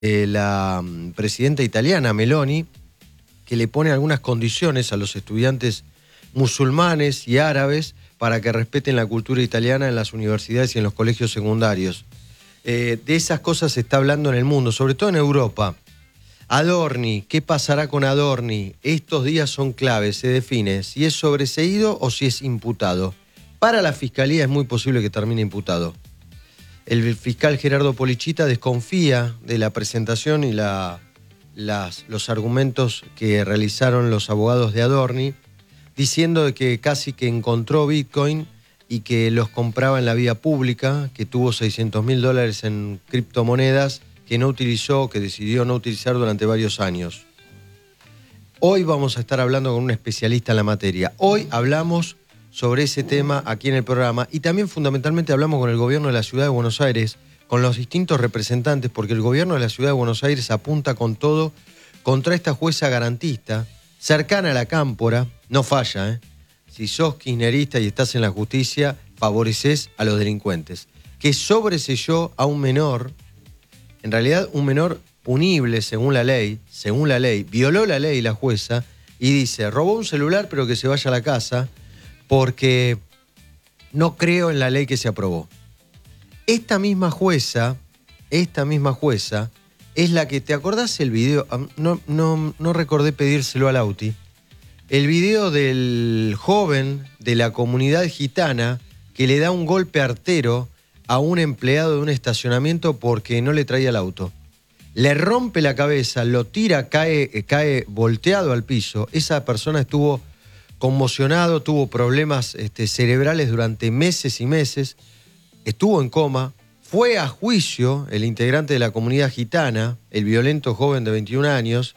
la presidenta italiana Meloni, que le pone algunas condiciones a los estudiantes musulmanes y árabes para que respeten la cultura italiana en las universidades y en los colegios secundarios. De esas cosas se está hablando en el mundo, sobre todo en Europa. Adorni, ¿qué pasará con Adorni? Estos días son claves, se define si es sobreseído o si es imputado. Para la Fiscalía es muy posible que termine imputado. El fiscal Gerardo Polichita desconfía de la presentación y los argumentos que realizaron los abogados de Adorni, diciendo de que casi que encontró Bitcoin y que los compraba en la vía pública, que tuvo $600.000 en criptomonedas que no utilizó, que decidió no utilizar durante varios años. Hoy vamos a estar hablando con un especialista en la materia. Hoy hablamos sobre ese tema aquí en el programa y también fundamentalmente hablamos con el gobierno de la Ciudad de Buenos Aires, con los distintos representantes, porque el gobierno de la Ciudad de Buenos Aires apunta con todo contra esta jueza garantista, cercana a la Cámpora, no falla, ¿eh? Si sos kirchnerista y estás en la justicia, favoreces a los delincuentes. Que sobreseyó a un menor, en realidad un menor punible según la ley, violó la ley la jueza y dice, robó un celular pero que se vaya a la casa porque no creo en la ley que se aprobó. Esta misma jueza es la que, ¿te acordás el video? No recordé pedírselo a Lauti. El video del joven de la comunidad gitana que le da un golpe artero a un empleado de un estacionamiento porque no le traía el auto. Le rompe la cabeza, lo tira, cae volteado al piso. Esa persona estuvo conmocionado, tuvo problemas cerebrales durante meses y meses, estuvo en coma, fue a juicio el integrante de la comunidad gitana, el violento joven de 21 años,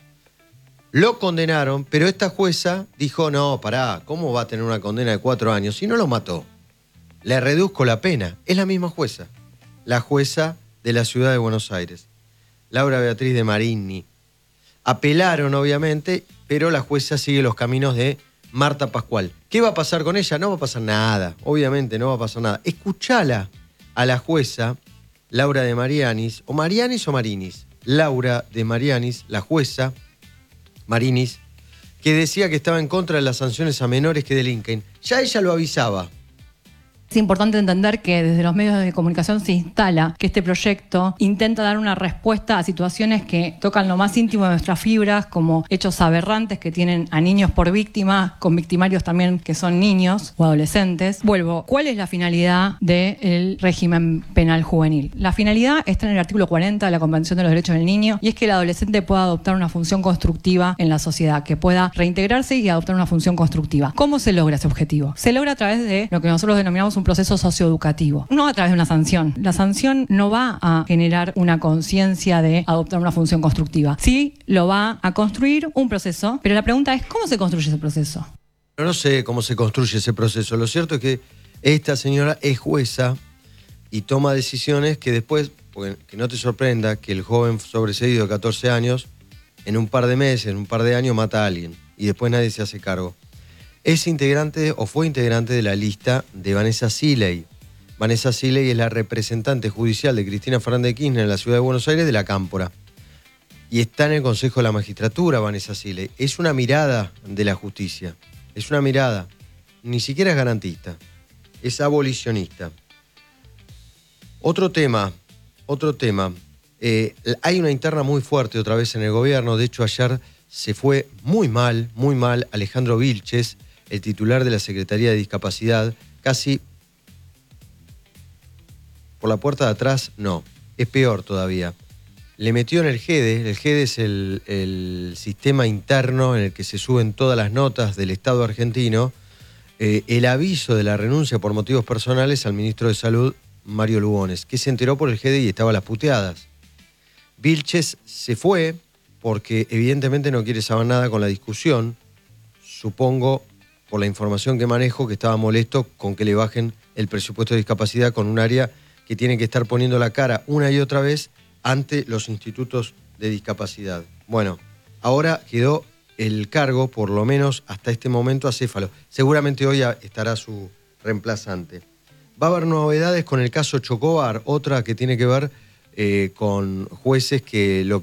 lo condenaron, pero esta jueza dijo, no, pará, ¿cómo va a tener una condena de 4 años? Si no lo mató, le reduzco la pena. Es la misma jueza, la jueza de la Ciudad de Buenos Aires, Laura Beatriz de Marini. Apelaron, obviamente, pero la jueza sigue los caminos de Marta Pascual. ¿Qué va a pasar con ella? No va a pasar nada, obviamente no va a pasar nada. Escuchala a la jueza Laura de Marianis, o Marianis o Marinis, Laura de Marianis, la jueza Marinis, que decía que estaba en contra de las sanciones a menores que delinquen. Ya ella lo avisaba. Es importante entender que desde los medios de comunicación se instala que este proyecto intenta dar una respuesta a situaciones que tocan lo más íntimo de nuestras fibras, como hechos aberrantes que tienen a niños por víctima, con victimarios también que son niños o adolescentes. Vuelvo, ¿cuál es la finalidad del régimen penal juvenil? La finalidad está en el artículo 40 de la Convención de los Derechos del Niño y es que el adolescente pueda adoptar una función constructiva en la sociedad, que pueda reintegrarse y adoptar una función constructiva. ¿Cómo se logra ese objetivo? Se logra a través de lo que nosotros denominamos un proceso socioeducativo, no a través de una sanción. La sanción no va a generar una conciencia de adoptar una función constructiva. Sí, lo va a construir un proceso, pero la pregunta es, ¿cómo se construye ese proceso? No sé cómo se construye ese proceso. Lo cierto es que esta señora es jueza y toma decisiones que después, porque que no te sorprenda que el joven sobreseído de 14 años, en un par de meses, en un par de años, mata a alguien y después nadie se hace cargo. Es integrante o fue integrante de la lista de Vanessa Siley. Vanessa Siley es la representante judicial de Cristina Fernández de Kirchner en la Ciudad de Buenos Aires de la Cámpora. Y está en el Consejo de la Magistratura, Vanessa Siley. Es una mirada de la justicia. Es una mirada. Ni siquiera es garantista. Es abolicionista. Otro tema. Hay una interna muy fuerte otra vez en el gobierno. De hecho, ayer se fue muy mal Alejandro Vilches, el titular de la Secretaría de Discapacidad, casi por la puerta de atrás, no, es peor todavía. Le metió en el GEDE. El GEDE es el sistema interno en el que se suben todas las notas del Estado argentino, el aviso de la renuncia por motivos personales al ministro de Salud, Mario Lugones, que se enteró por el GEDE y estaba a las puteadas. Vilches se fue porque evidentemente no quiere saber nada con la discusión, supongo, por la información que manejo, que estaba molesto con que le bajen el presupuesto de discapacidad con un área que tiene que estar poniendo la cara una y otra vez ante los institutos de discapacidad. Bueno, ahora quedó el cargo, por lo menos hasta este momento, acéfalo. Seguramente hoy estará su reemplazante. Va a haber novedades con el caso Chocobar, otra que tiene que ver con jueces que lo